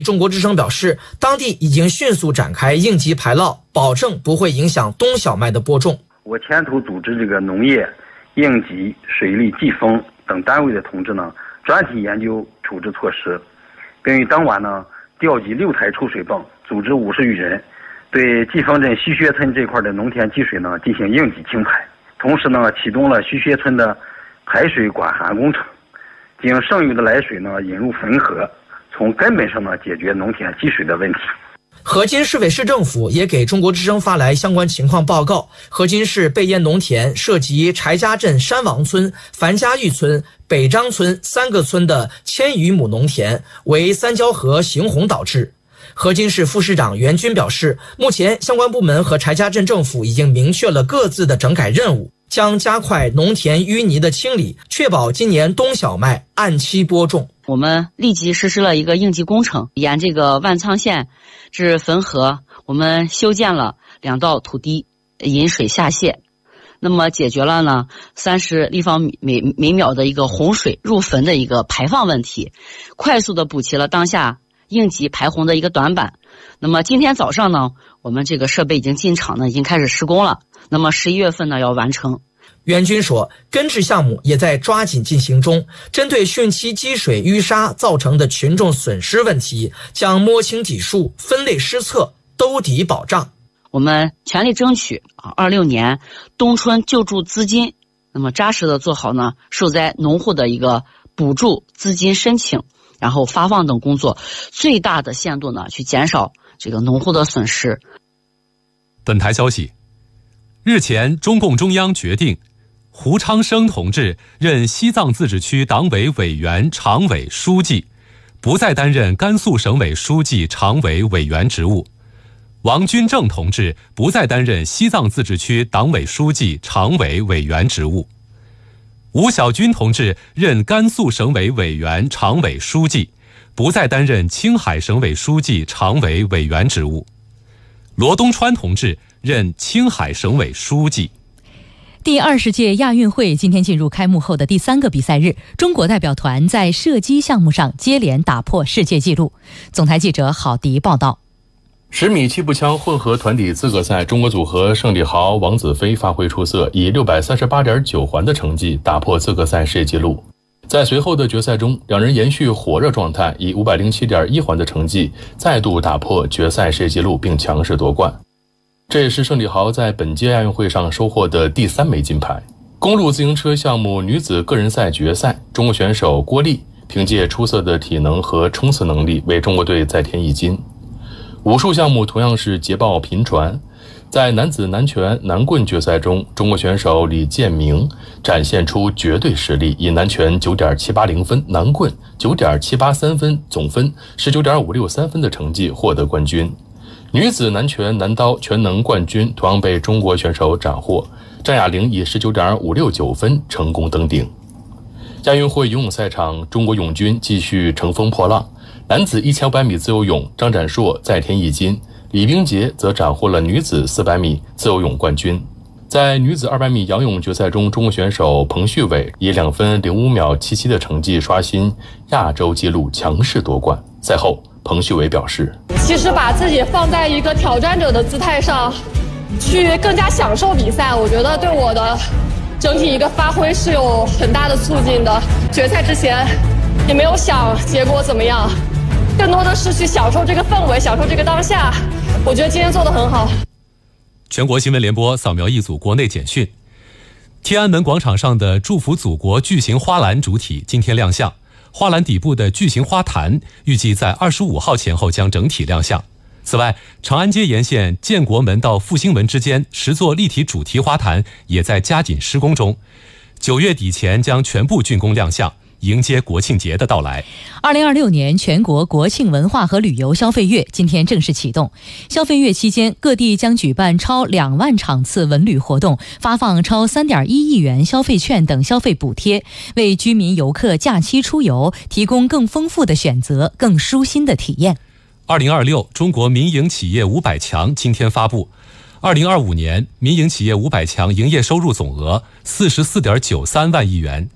中国之声表示，当地已经迅速展开应急排涝，保证不会影响冬小麦的播种。 我牵头组织这个农业、应急、水利、季风等单位的同志呢，专题研究处置措施，并于当晚呢调集6台抽水泵，组织50余人，对季风镇须薛村这块的农田积水呢进行应急清排。同时呢，启动了须薛村的排水管涵工程，将剩余的来水呢引入汾河，从根本上呢解决农田积水的问题。 河津市委市政府也给中国之声发来相关情况报告。河津市被淹农田涉及柴家镇山王村、樊家峪村、北张村3个村的1000余亩农田，为三交河行洪导致。河津市副市长袁军表示，目前相关部门和柴家镇政府已经明确了各自的整改任务，将加快农田淤泥的清理，确保今年冬小麦按期播种。 我们立即实施了一个应急工程，沿这个万仓县至汾河，我们修建了2道土堤，引水下泄，那么解决了呢30立方米每秒的一个洪水入汾的一个排放问题，快速的补齐了当下应急排洪的一个短板。那么今天早上呢，我们这个设备已经进场呢，已经开始施工了，那么11月份呢要完成。 袁军说，根治项目也在抓紧进行中，针对汛期积水淤沙造成的群众损失问题，将摸清底数，分类施策，兜底保障。 我们全力争取26年冬春救助资金，那么扎实的做好呢受灾农户的一个补助资金申请，然后发放等工作，最大的限度呢去减少这个农户的损失。 本台消息，日前中共中央决定胡昌生同志任西藏自治区党委委员常委书记，不再担任甘肃省委书记常委委员职务。王军正同志不再担任西藏自治区党委书记常委委员职务。吴小军同志任甘肃省委委员常委书记，不再担任青海省委书记常委委员职务。罗东川同志任青海省委书记。 第20届亚运会今天进入开幕后的第3个比赛日，中国代表团在射击项目上接连打破世界纪录。总台记者郝迪报道。 10米气步枪混合团体资格赛，中国组合盛礼豪、王子飞发挥出色，以638.9环的成绩打破资格赛世界纪录。在随后的决赛中，两人延续火热状态，以507.1环的成绩再度打破决赛世界纪录，并强势夺冠。这也是盛礼豪在本届亚运会上收获的第3枚金牌。公路自行车项目女子个人赛决赛，中国选手郭丽凭借出色的体能和冲刺能力为中国队再添一金。武术项目同样是捷报频传，在男子南拳南棍决赛中，中国选手李建明展现出绝对实力，以南拳9.780分、南棍9.783分，总分19.563分的成绩获得冠军。女子南拳南刀全能冠军同样被中国选手斩获，张雅玲以19.569分成功登顶。亚运会游泳赛场，中国泳军继续乘风破浪，男子1500米自由泳，张展硕再添一金，李冰洁则斩获了女子400米自由泳冠军。在女子200米仰泳决赛中，中国选手彭旭伟以2分05秒77的成绩刷新亚洲纪录，强势夺冠。赛后彭旭伟表示， 其实把自己放在一个挑战者的姿态上去更加享受比赛，我觉得对我的整体一个发挥是有很大的促进的。决赛之前也没有想结果怎么样，更多的是去享受这个氛围，享受这个当下。我觉得今天做得很好。 全国新闻联播扫描一组国内简讯。天安门广场上的祝福祖国巨型花篮主体今天亮相，花篮底部的巨型花坛预计在25号前后将整体亮相。此外，长安街沿线建国门到复兴门之间10座立体主题花坛也在加紧施工中，9月底前将全部竣工亮相，迎接国庆节的到来。 2026年全国国庆文化和旅游消费月今天正式启动。消费月期间，各地将举办超2万场次文旅活动，发放超3.1亿元消费券等消费补贴，为居民游客假期出游提供更丰富的选择，更舒心的体验。 2026中国民营企业500强今天发布，2025年民营企业500强营业收入总额44.93万亿元，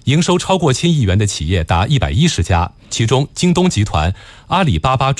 营收超过1000亿元的企业达110家，其中京东集团、阿里巴巴